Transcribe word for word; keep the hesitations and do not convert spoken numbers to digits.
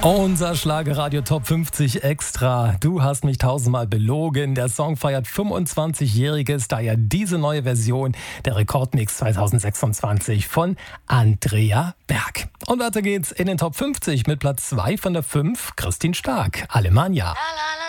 Unser Schlagerradio Top fünfzig Extra. Du hast mich tausendmal belogen. Der Song feiert fünfundzwanzigjähriges, daher diese neue Version der Rekordmix zweitausendsechsundzwanzig von Andrea Berg. Und weiter geht's in den Top fünfzig mit Platz zwei von der fünf, Christine Stark, Alemannia. La, la, la.